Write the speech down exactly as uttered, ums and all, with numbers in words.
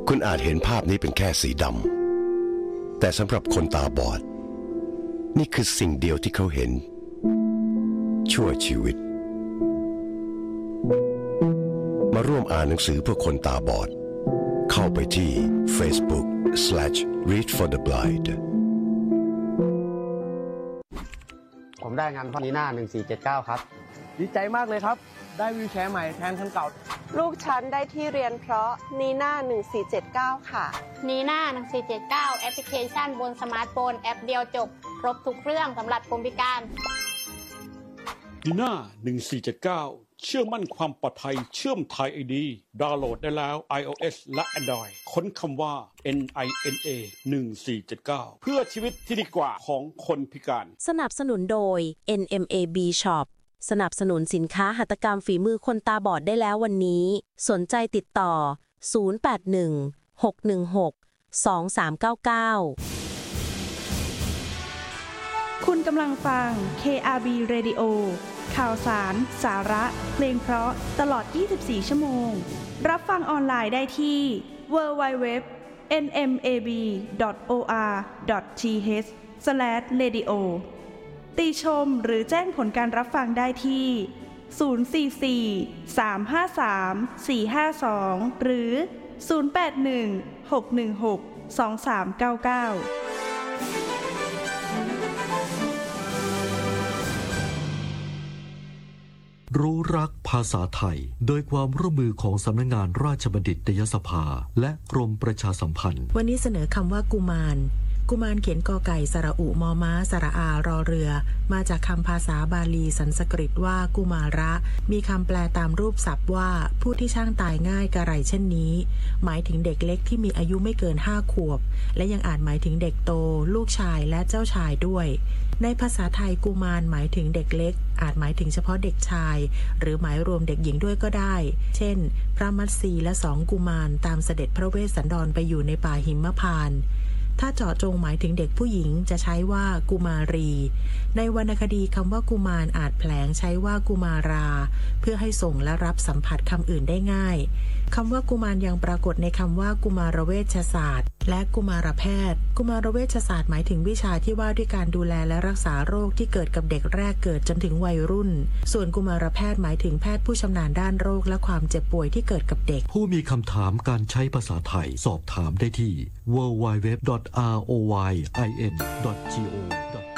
คุณอาจเห็นภาพนี้เป็นแค่สีดำแต่สำหรับคนตาบอดนี่คือสิ่งเดียวที่เขาเห็นชั่วชีวิตมาร่วมอ่านหนังสือเพื่อคนตาบอดเข้าไปที่ Facebook slash read for the blind ผมได้งานพ่อนีน่าหนึ่งสี่เจ็ดเก้าครับดีใจมากเลยครับได้วีลแชร์ใหม่แทนคันเก่าลูกฉันได้ที่เรียนเพราะนีน่าหนึ่งสี่เจ็ดเก้าค่ะนีน่าหนึ่งสี่เจ็ดเก้าแอปพลิเคชันบนสมาร์ทโฟนแอปเดียวจบครบทุกเรื่องสำหรับคนพิการนีน่าหนึ่งสี่เจ็ดเก้าเชื่อมั่นความปลอดภัยเชื่อมไทย ไอ ดี ดาวน์โหลดได้แล้ว iOS และ Android ค้นคำว่า เอ็น ไอ เอ็น เอ หนึ่งสี่เจ็ดเก้า เพื่อชีวิตที่ดีกว่าของคนพิการสนับสนุนโดย เอ็น เอ็ม เอ บี Shop สนับสนุนสินค้าหัตถกรรมฝีมือคนตาบอดได้แล้ววันนี้สนใจติดต่อศูนย์ แปด หนึ่ง หก หนึ่ง หก สอง สาม เก้า เก้าคุณกำลังฟัง เค อาร์ บี Radio ข่าวสาร สาระ เพลงเพราะตลอดยี่สิบสี่ชั่วโมงรับฟังออนไลน์ได้ที่ ดับเบิลยู ดับเบิลยู ดับเบิลยู ดอท เอ็น เอ็ม เอ บี ดอท โอ อาร์ ดอท ที เอช สแลช เรดิโอ ติชมหรือแจ้งผลการรับฟังได้ที่ ศูนย์ สี่ สี่ สาม ห้า สาม สี่ ห้า สอง หรือ ศูนย์ แปด หนึ่ง หก หนึ่ง หก สอง สาม เก้า เก้ารู้รักภาษาไทยโดยความร่วมมือของสำนักงานราชบัณฑิตยสภาและกรมประชาสัมพันธ์วันนี้เสนอคำว่ากุมารกุมารเขียนกอไก่สระอุมอม้าสระอารอเรือมาจากคำภาษาบาลีสันสกฤตว่ากุมาระมีคำแปลตามรูปศัพท์ว่าผู้ที่ช่างตายง่ายกระไรเช่นนี้หมายถึงเด็กเล็กที่มีอายุไม่เกินห้าขวบและยังอาจหมายถึงเด็กโตลูกชายและเจ้าชายด้วยในภาษาไทยกุมารหมายถึงเด็กเล็กอาจหมายถึงเฉพาะเด็กชายหรือหมายรวมเด็กหญิงด้วยก็ได้เช่นพระมัตสีและสองกุมารตามเสด็จพระเวสสันดรไปอยู่ในป่าหิมพานต์ถ้าเจาะจงหมายถึงเด็กผู้หญิงจะใช้ว่ากุมารีในวรรณคดีคำว่ากุมารอาจแผลงใช้ว่ากุมาราเพื่อให้ส่งและรับสัมผัสคำอื่นได้ง่ายคำว่ากุมารยังปรากฏในคำว่ากุมารเวชศาสตร์และกุมารแพทย์กุมารเวชศาสตร์หมายถึงวิชาที่ว่าด้วยการดูแลและรักษาโรคที่เกิดกับเด็กแรกเกิดจนถึงวัยรุ่นส่วนกุมารแพทย์หมายถึงแพทย์ผู้ชำนาญด้านโรคและความเจ็บป่วยที่เกิดกับเด็กผู้มีคำถามการใช้ภาษาไทยสอบถามได้ที่ ดับเบิลยู ดับเบิลยู ดับเบิลยู ดอท อาร์ โอ วาย ไอ เอ็น ดอท จี โอ